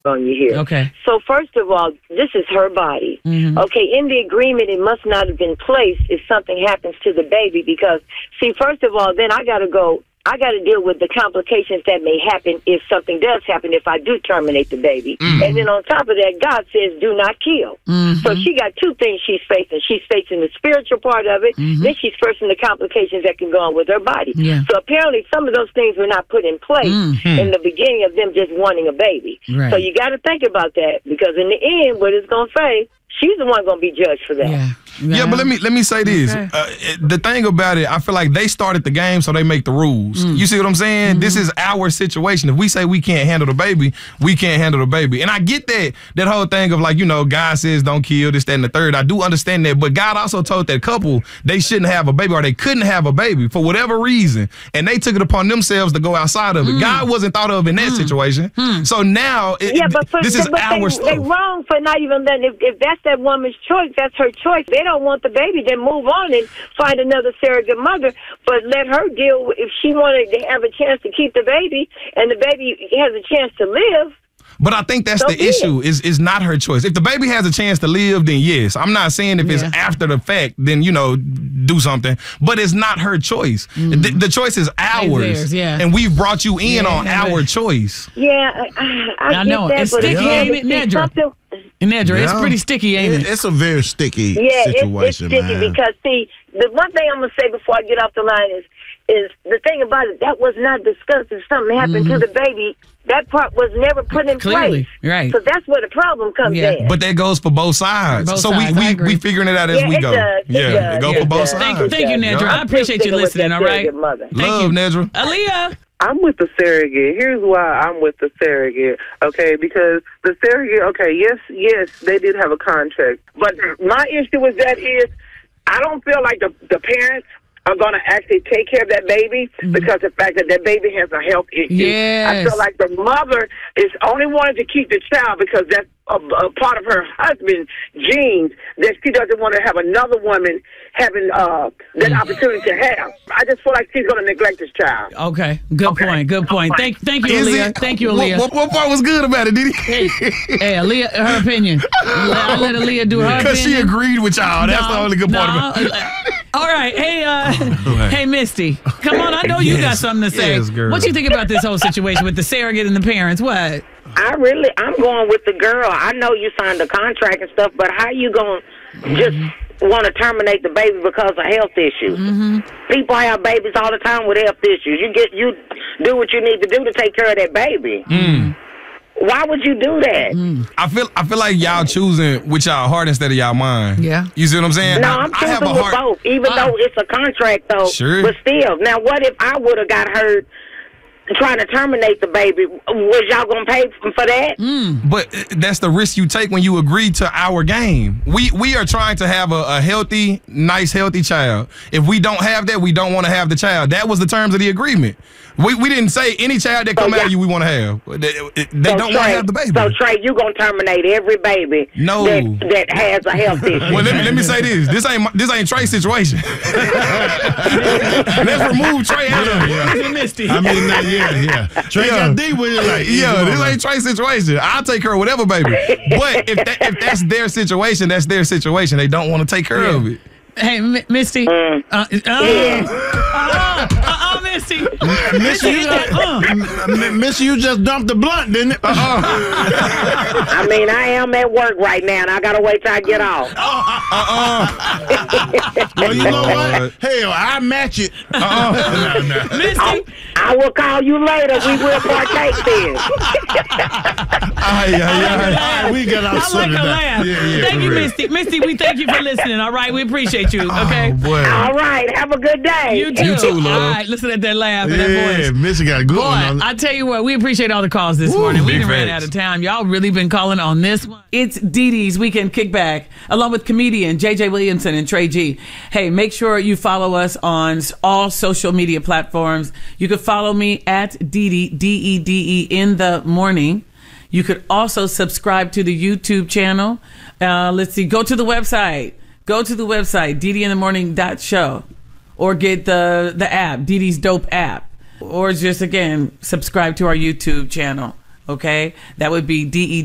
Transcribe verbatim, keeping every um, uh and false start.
on you here. Okay. So first of all, this is her body. Mm-hmm. Okay, in the agreement, it must not have been placed if something happens to the baby because, see, first of all, then I got to go, I got to deal with the complications that may happen if something does happen, if I do terminate the baby. Mm-hmm. And then on top of that, God says, do not kill. Mm-hmm. So she got two things she's facing. She's facing the spiritual part of it, mm-hmm. then she's facing the complications that can go on with her body. Yeah. So apparently some of those things were not put in place mm-hmm. in the beginning of them just wanting a baby. Right. So you got to think about that because in the end, what it's going to say, she's the one going to be judged for that. Yeah. Yeah. yeah, but let me let me say this. Okay. Uh, the thing about it, I feel like they started the game, so they make the rules. Mm. You see what I'm saying? Mm-hmm. This is our situation. If we say we can't handle the baby, we can't handle the baby. And I get that that whole thing of like, you know, God says don't kill, this, that, and the third. I do understand that. But God also told that couple they shouldn't have a baby or they couldn't have a baby for whatever reason. And they took it upon themselves to go outside of it. Mm. God wasn't thought of in that mm. situation. Mm. So now it, yeah, but for, this is but our they, stuff. They're wrong for not even letting, if, if that's that woman's choice, that's her choice. They don't want the baby, then move on and find another surrogate mother. But let her deal with, if she wanted to have a chance to keep the baby and the baby has a chance to live. But I think that's so the issue, is is not her choice. If the baby has a chance to live, then yes. I'm not saying if yeah. it's after the fact, then, you know, do something. But it's not her choice. Mm. The, the choice is ours. Theirs, yeah. And we've brought you in yeah, on our choice. Yeah, I, I, I know. That, it's sticky, yeah. ain't it, Nedra? Nedra, yeah. It's pretty sticky, ain't it? It's a very sticky yeah, situation, it's, it's sticky man. because, see, the one thing I'm going to say before I get off the line is, is the thing about it, that was not discussed. If something happened mm-hmm. to the baby, that part was never put in Clearly, place. Right. So that's where the problem comes yeah. in. But that goes for both sides. Both so sides, we we, we figuring it out as yeah, we it go. Does, yeah, it, does, it goes it for both does. sides. Thank, thank you, Nedra. Yeah. I appreciate you listening, all right? Love, Nedra. Aaliyah. I'm with the surrogate. Here's why I'm with the surrogate, okay? Because the surrogate, okay, yes, yes, they did have a contract. But my issue with that is I don't feel like the, the parents are going to actually take care of that baby mm-hmm. because of the fact that that baby has a health issue. Yes. I feel like the mother is only wanting to keep the child because that's a, a part of her husband's genes that she doesn't want to have another woman having uh, that mm-hmm. opportunity to have. I just feel like she's going to neglect this child. Okay, good okay. point, good point. Thank, thank you, Aaliyah. Thank you, Aaliyah. What, what, what part was good about it, did he? Hey, hey Aaliyah, her opinion. I let Aaliyah do her opinion. Because she agreed with y'all. That's no, the only good part no. about it. All right, hey, uh, hey, Misty, come on. I know you yes. got something to say. Yes, girl. What you think about this whole situation with the surrogate and the parents? What? I really, I'm going with the girl. I know you signed a contract and stuff, but how you going to just want to terminate the baby because of health issues? Mm-hmm. People have babies all the time with health issues. You get, you do what you need to do to take care of that baby. Mm. Why would you do that? Mm. I feel I feel like y'all choosing with y'all heart instead of y'all mind. Yeah. You see what I'm saying? No, I, I'm choosing I have a with heart. both, even uh, though it's a contract, though. Sure. But still, now what if I would have got hurt trying to terminate the baby? Was y'all going to pay for that? Mm. But that's the risk you take when you agree to our game. We we are trying to have a, a healthy, nice, healthy child. If we don't have that, we don't want to have the child. That was the terms of the agreement. We we didn't say any child that come so, yeah. out of you we want to have. They, they so don't want to have the baby. So, Trey, you going to terminate every baby no. that, that has a health issue. Well, let me, let me say this. This ain't this ain't Trey's situation. Let's remove Trey out of it. Misty. I mean, not, yeah, yeah. Trey yeah. got deep with it. Like, yeah, this ain't Trey's situation. I'll take care of whatever, baby. But if that, if that's their situation, that's their situation. They don't want to take care yeah. of it. Hey, M- Misty. Mm. Uh, uh, yeah. uh, uh, uh, Misty. Misty, you just, uh, Misty, you just dumped the blunt, didn't it? Uh-uh. I mean, I am at work right now, and I got to wait till I get off. Uh-uh. Well, you know what? Hell, I match it. Uh-uh. no, no. Misty. I, I will call you later. We will partake then. Aye, aye, aye. All right, we got our I like a laugh. Yeah, yeah, thank you, real. Misty. Misty, we thank you for listening, all right? We appreciate you, okay? Oh, boy. All right. Have a good day. You too. You too, love. All right, listen at that laugh and yeah, that voice. Misty got a good Boy, one on it. I tell you what, we appreciate all the calls this Woo, morning. We done ran facts. out of time. Y'all really been calling on this one. It's Dee Dee's Weekend Kickback, along with comedian J J Williamson and Trey G. Hey, make sure you follow us on all social media platforms. You could follow me at Dee Dee, D E D E, in the morning. You could also subscribe to the YouTube channel. Uh, let's see, go to the website. Go to the website, dee dee in the morning dot show, or get the, the app, Dee Dee's Dope app, or just, again, subscribe to our YouTube channel. Okay, that would be D E